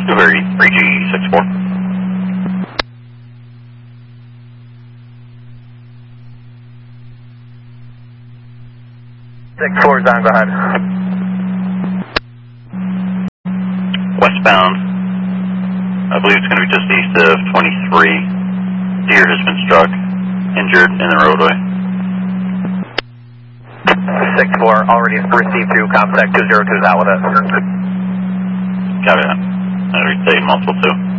Delivery 3G64. 64 is on, go ahead. Westbound. I believe it's going to be just east of 23. Deer has been struck, injured in the roadway. 64, already received through contact 202 is out with it. Copy that. I already say multiple 2.